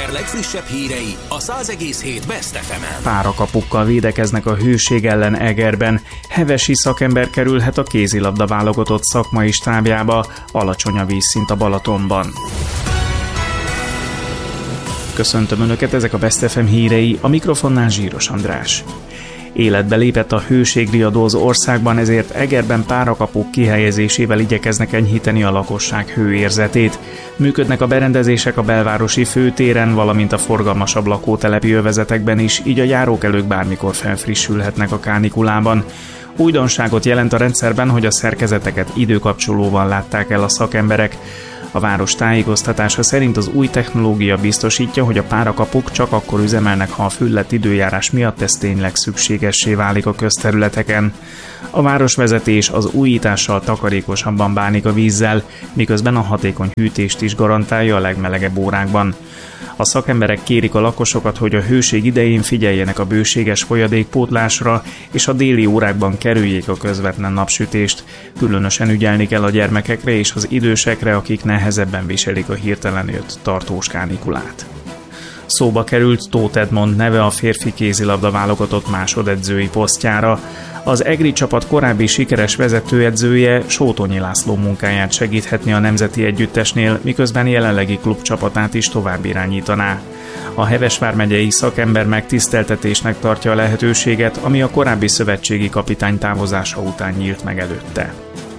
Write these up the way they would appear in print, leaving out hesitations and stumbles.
Eger legfrissebb hírei a 100,7 Best FM-en. Párakapukkal védekeznek a hőség ellen Egerben. Hevesi szakember kerülhet a kézilabda válogatott szakmai stábjába, alacsony a vízszint a Balatonban. Köszöntöm Önöket, ezek a Best FM hírei, a mikrofonnál Zsíros András. Életbe lépett a hőségriadó az országban, ezért Egerben párakapuk kihelyezésével igyekeznek enyhíteni a lakosság hőérzetét. Működnek a berendezések a belvárosi főtéren, valamint a forgalmasabb lakótelepi övezetekben is, így a járókelők bármikor felfrissülhetnek a kánikulában. Újdonságot jelent a rendszerben, hogy a szerkezeteket időkapcsolóval látták el a szakemberek. A város tájékoztatása szerint az új technológia biztosítja, hogy a párakapuk csak akkor üzemelnek, ha a füllett időjárás miatt ez tényleg szükségessé válik a közterületeken. A városvezetés az újítással takarékosabban bánik a vízzel, miközben a hatékony hűtést is garantálja a legmelegebb órákban. A szakemberek kérik a lakosokat, hogy a hőség idején figyeljenek a bőséges folyadékpótlásra, és a déli órákban kerüljék a közvetlen napsütést. Különösen ügyelni kell a gyermekekre és az idősekre, akik nehezebben viselik a hirtelen jött tartós kánikulát. Szóba került Tóth Edmond neve a férfi kézilabda válogatott másodedzői posztjára. Az egri csapat korábbi sikeres vezetőedzője, Sótonyi László munkáját segíthetni a nemzeti együttesnél, miközben jelenlegi klubcsapatát is tovább irányítaná. A Heves vármegyei szakember megtiszteltetésnek tartja a lehetőséget, ami a korábbi szövetségi kapitány távozása után nyílt meg előtte.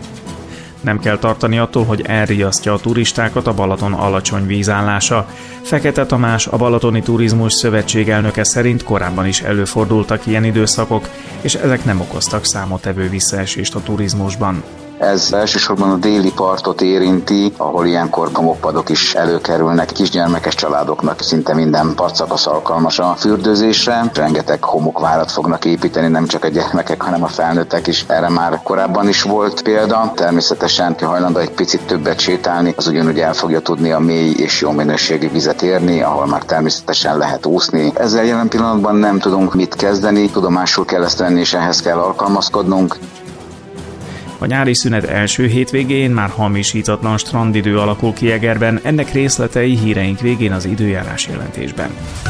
Nem kell tartani attól, hogy elriasztja a turistákat a Balaton alacsony vízállása. Fekete Tamás, a Balatoni Turizmus Szövetség elnöke szerint korábban is előfordultak ilyen időszakok, és ezek nem okoztak számottevő visszaesést a turizmusban. Ez elsősorban a déli partot érinti, ahol ilyenkor homokpadok is előkerülnek. Kisgyermekes családoknak szinte minden partszakasz alkalmas a fürdőzésre. Rengeteg homokvárat fognak építeni, nem csak a gyermekek, hanem a felnőttek is. Erre már korábban is volt példa. Természetesen, ha hajlandó egy picit többet sétálni, az ugyanúgy el fogja tudni a mély és jó minőségű vizet érni, ahol már természetesen lehet úszni. Ezzel jelen pillanatban nem tudunk mit kezdeni, tudomásul kell ezt venni, és ehhez kell alkalmazkodnunk. A nyári szünet első hétvégén már hamisítatlan strandidő alakul ki Egerben, ennek részletei híreink végén az időjárás jelentésben.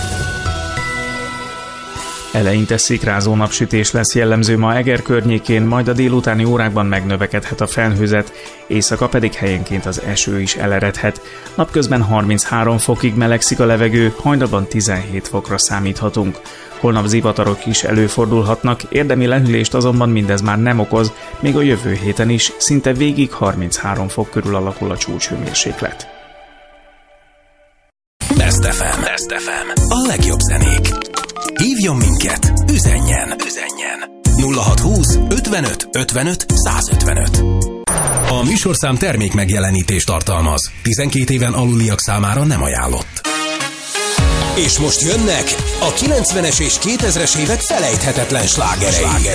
Eleinte szikrázó napsütés lesz jellemző ma Eger környékén, majd a délutáni órákban megnövekedhet a felhőzet, éjszaka pedig helyenként az eső is eleredhet. Napközben 33 fokig melegszik a levegő, hajnalban 17 fokra számíthatunk. Holnap zivatarok is előfordulhatnak, érdemi lehűlést azonban mindez már nem okoz, még a jövő héten is szinte végig 33 fok körül alakul a csúcshőmérséklet. Best FM. A legjobb zenék. Hívjon minket, üzenjen. 0620 55 55 155. A műsorszám termék megjelenítést tartalmaz. 12 éven aluliak számára nem ajánlott. És most jönnek a 90-es és 2000-es évek felejthetetlen slágerei.